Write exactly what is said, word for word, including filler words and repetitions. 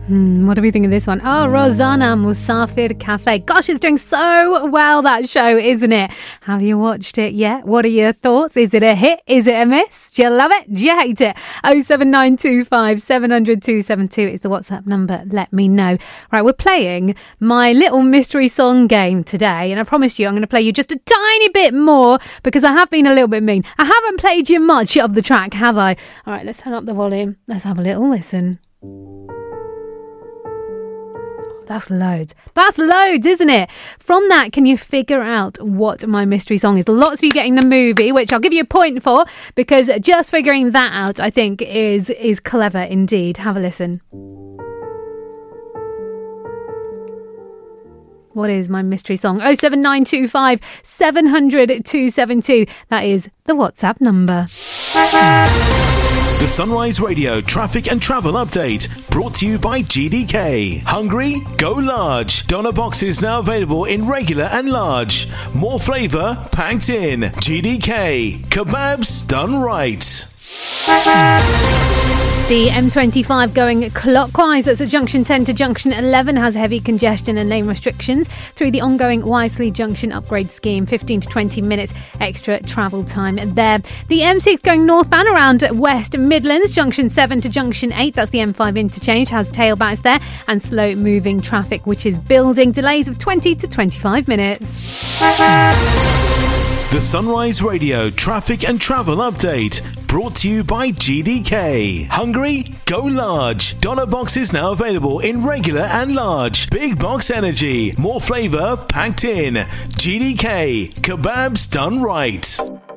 Hmm, what do we think of this one? Oh, Rosanna Musafir Cafe. Gosh, it's doing so well, that show, isn't it? Have you watched it yet? What are your thoughts? Is it a hit? Is it a miss? Do you love it? Do you hate it? oh seven nine two five, seven hundred, two seven two is the WhatsApp number. Let me know. Right, we're playing my little mystery song game today, and I promised you I'm going to play you just a tiny bit more because I have been a little bit mean. I haven't played you much of the track, have I? All right, let's turn up the volume. Let's have a little listen. That's loads. That's loads, isn't it? From that, can you figure out what my mystery song is? Lots of you getting the movie, which I'll give you a point for, because just figuring that out, I think, is is clever indeed. Have a listen. What is my mystery song? oh seven nine two five, seven hundred, two seven two. That is the WhatsApp number. The Sunrise Radio traffic and travel update brought to you by G D K. Hungry? Go large. Doner boxes now available in regular and large. More flavour packed in. G D K. Kebabs done right. The M twenty-five going clockwise at junction ten to junction eleven has heavy congestion and lane restrictions through the ongoing Wisley Junction upgrade scheme. fifteen to twenty minutes extra travel time there. The M six going northbound around West Midlands, junction seven to junction eight. That's the M five interchange, has tailbacks there and slow moving traffic which is building. Delays of twenty to twenty-five minutes. The Sunrise Radio traffic and travel update brought to you by G D K. Hungry? Go large. Doner boxes now available in regular and large. Big box energy. More flavour packed in. G D K. Kebabs done right.